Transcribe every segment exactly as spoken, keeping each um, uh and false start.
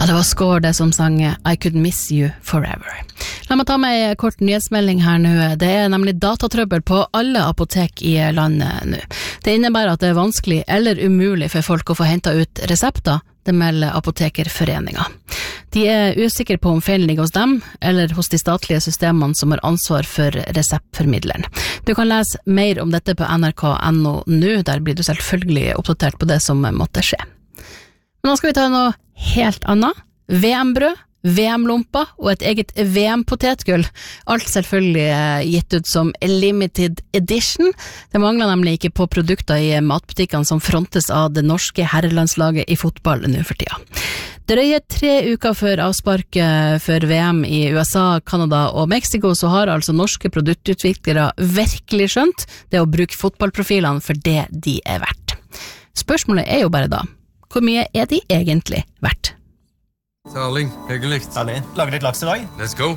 Ja, det var Skår det som sang I Could Miss You Forever. La meg ta med en kort nyhetsmelding her nå. Det er nemlig datatrøbbel på alle apotek i landet nå. Det innebærer at det er vanskelig eller umulig for folk å få hentet ut resepter. Det melder Apotekerforeningen. De er usikre på om feilen ligger hos dem, eller hos de statlige systemene som har ansvar for reseptformidleren. Du kan lese mer om dette på N R K punktum N O nå, der blir du selvfølgelig oppdatert på det som måtte skje. Men nå skal vi ta noe helt annet. V M-brød, V M-lompa og et eget V M-potetgull. Alt selvfølgelig gitt ut som limited edition. Det mangler nemlig ikke på produkter i matbutikkene som frontes av det norske herrelandslaget i fotball nå for tida. Drøye tre uker før avsparket for V M i U S A, Canada og Mexico, så har altså norske produktutviklere virkelig skjønt det å bruke fotballprofilene for det de er verdt. Spørsmålet er jo bare da, hvor mye er de egentlig verdt? Erling, hyggelig. Herlig. Lager litt laks i dag? Let's go.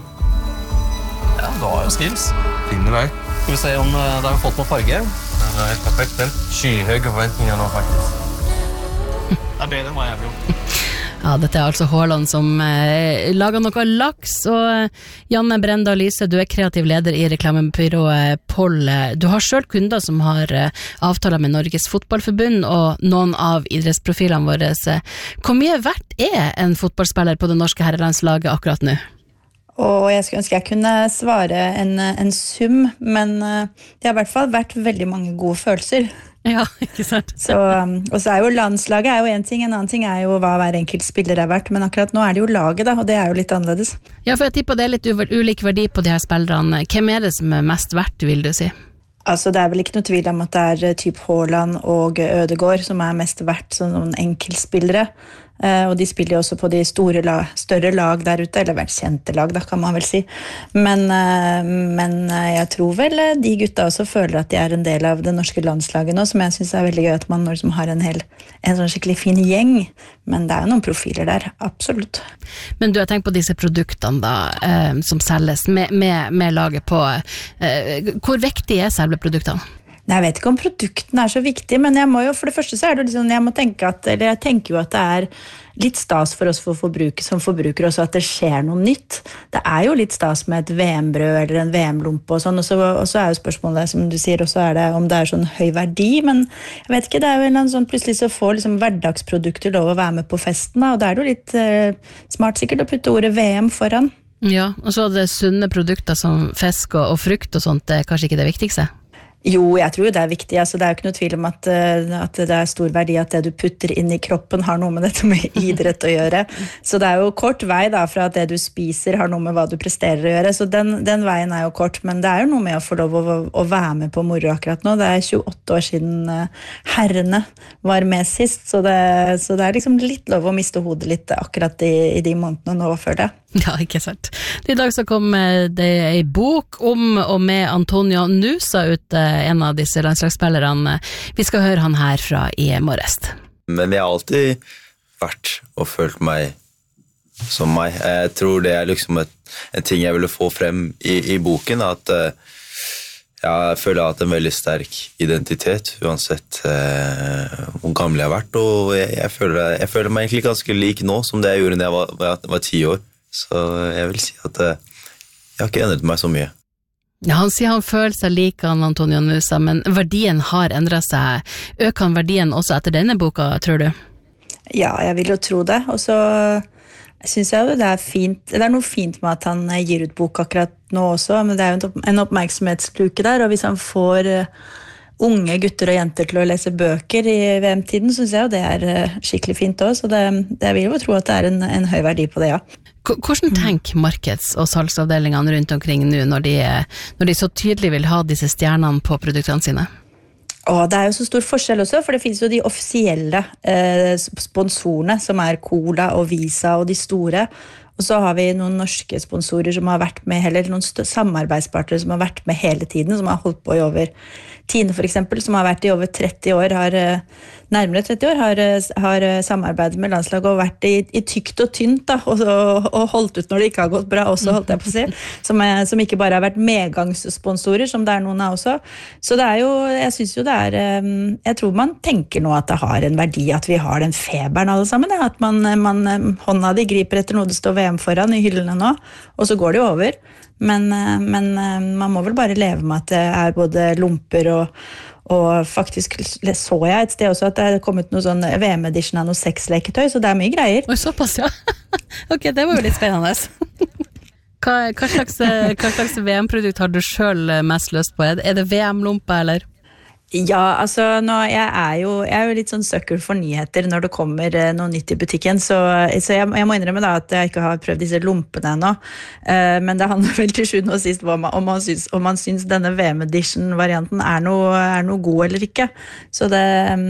Ja, du har jo skills. Finne deg. Skal vi se om det har fått noe farge? Det er helt perfekt, den. Skyhøye forventninger nå, faktisk. Det er bedre enn hva jeg vil. Ja, dette er altså Haaland som eh, lager noe laks, og eh, Janne Brenda Lyse, du er kreativ leder i reklamebyrået Poll. Du har selv kunder som har eh, avtaler med Norges Fotballforbund og noen av idrettsprofilene våre. Hvor mye verdt er en fotballspiller på det norske herrelandslaget akkurat nå? Og jeg skulle ønske jeg kunne svare en, en sum, men det har i hvert fall vært veldig mange gode følelser. Ja, ikke sant? Så, og så er jo landslaget er jo en ting, en annen ting er jo hva hver enkelt spiller er verdt, men akkurat nå er det jo laget da, og det er jo litt annerledes. Ja, for jeg tipper det er litt ulik verdi på de her spillerne. Hvem er det som er mest verdt, vil du si? Altså, det er vel ikke noe tvil om at det er typ Haaland og Ødegaard som er mest verdt som noen enkeltspillere. Uh, og de spiller jo også på de store lag, større lag der ute, eller vel kjente lag da, kan man vel si. Men, uh, men uh, jeg tror vel uh, de gutta også føler at de er en del av det norske landslaget nå, som jeg synes er veldig gøy at man liksom har en, hel, en sånn skikkelig fin gjeng. Men det er jo noen profiler der, absolutt. Men du har tenkt på disse produktene da, uh, som selges med, med, med laget på. Uh, hvor viktig er selve produktene? Nei, jeg vet ikke om produktene er så viktige, men jeg må jo, for det første så er det liksom, jeg må tenke at, eller jeg tenker jo at det er litt stas for oss for forbruker, som forbrukere også, at det skjer noe nytt. Det er jo litt stas med et V M-brød eller en V M-lompe og sånn, og så, og så er jo spørsmålet, som du sier, også er det om det er sånn høy verdi, men jeg vet ikke, det er jo en sånn, plutselig så får liksom hverdagsprodukter lov å være med på festen, da, og da er det jo litt eh, smart sikkert å putte ordet V M foran. Ja, og så er det sunne produkter som fisk og, og frukt og sånt, det er kanskje ikke det viktigste? Jo, jeg tror det er viktig. Altså, det er jo ikke noe tvil om at, at det er stor verdi at det du putter inn i kroppen har noe med dette med idrett å gjøre. Så det er jo kort vei da, fra at det du spiser har noe med hva du presterer å gjøre. Så den, den veien er jo kort, men det er jo noe med å få lov å, å være med på moro akkurat nå. Det er tjueåtte år siden herrene var med sist, så det, så det er liksom litt lov å miste hodet litt akkurat i, i de månedene nå, føler jeg. Ja, ikke sant. I dag så kom det en bok om og med Antonio Nusa ut, en av disse landslagsspillerne. Vi skal høre han her fra i morges. Men jeg har alltid vært og følt meg som meg. Jeg tror det er liksom et, en ting jeg ville få frem i, i boken, at jeg føler jeg har hatt en veldig sterk identitet, uansett eh, hvor gammel jeg har vært, og jeg, jeg, føler, jeg føler meg egentlig ganske lik nå som det jeg gjorde da jeg var, var, var ti år. Så jeg vil si at jeg har ikke endret meg så mye. Ja, han sier han føler seg lik han Antonio Nusa, men verdien har endret seg. Øker han verdien også etter denne boka, tror du? Ja, jeg vil jo tro det. Og så synes jeg jo det er fint, det er noe fint med at han gir ut bok akkurat nå også, men det er jo en oppmerksomhetsluke der, og hvis han får unge gutter og jenter til å lese bøker i V M-tiden, synes jeg jo det er skikkelig fint også, så det, det vil jo tro at det er en, en høy verdi på det, ja. Hvordan tenker markeds- og salgsavdelingene rundt omkring nå når de, når de så tydelig vil ha disse stjernene på produktene sine? Og det er jo så stor forskjell også, for det finnes jo de offisielle eh, sponsorene, som er Cola og Visa og de store, Og så har vi noen norske sponsorer som har vært med, eller noen samarbeidspartnere som har vært med hele tiden, som har holdt på i over Tine for eksempel, som har vært i over tretti år, har, nærmere tretti år, har, har samarbeidet med landslaget og vært i, i tykt og tynt, da, og, og, og holdt ut når det ikke har gått bra også, holdt jeg på å si, som, er, som ikke bare har vært medgangssponsorer, som det er noen av også. Så det er jo, jeg synes jo det er, jeg tror man tenker nå at det har en verdi, at vi har den feberen alle sammen, ja, at man, man hånda de griper etter noe det står V M foran i hyllene nå, og så går det jo over. Men, men man må vel bare leve med at det er både lomper og, og faktisk så jeg et sted også at det er kommet noe sånn V M-edition av noe sexleketøy, så det er mye greier. Oi, såpass, ja. Ok, det var jo litt spennende. Hva, hva slags, hva slags V M-produkt har du selv mest lyst på? Er det V M-lompe, eller? Ja, altså nå, jeg, er jo, jeg er jo litt sånn søkker for nyheter når det kommer eh, noe nytt i butikken, så, så jeg, jeg må innrømme da at jeg ikke har prøvd disse lumpene ennå, eh, men det handler vel til sjuende og sist om, om, man syns, om man syns denne V M-edition-varianten er noe, er noe god eller ikke. Så, det,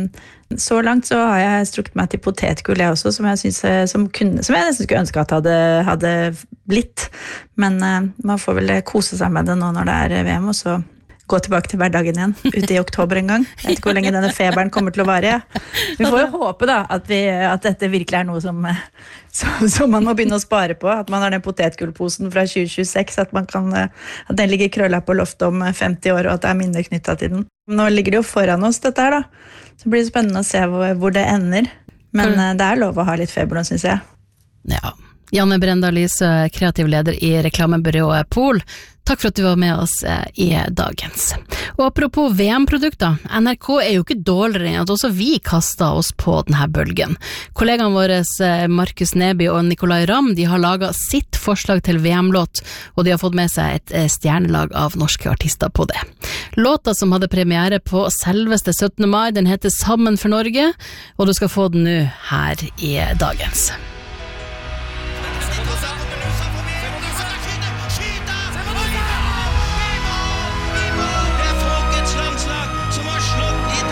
så langt så har jeg strukket meg til potetgull jeg også, som jeg, synes, som kunne, som jeg nesten skulle ønske at hadde, hadde blitt, men eh, man får vel kose seg med det nå når det er V M, og så gå tilbake til hverdagen igjen, ute i oktober en gang. Jeg vet ikke hvor lenge denne feberen kommer til å vare. Ja. Vi får jo håpe da, at, vi, at dette virkelig er noe som, som, som man må begynne å spare på, at man har den potetgullposen fra tjue tjueseks, at, man kan, at den ligger krøllet på loftet om femti år, og at det er minner knyttet til den. Nå ligger det jo foran oss dette her da, så blir det spennende å se hvor, hvor det ender. Men for... det er lov å ha litt feber nå, synes jeg. Ja. Janne Brenda Lysø, kreativ leder i reklamebyrået Pol. Takk for at du var med oss i dagens. Og apropos V M-produkter, N R K er jo ikke dårligere enn at også vi kastet oss på denne bølgen. Kollegaene våre Markus Neby og Nicolai Ramm, de har laget sitt forslag til V M-låt, og de har fått med seg et stjernelag av norske artister på det. Låta som hadde premiere på selveste syttende mai, den heter Sammen for Norge, og du skal få den nå her i dagens.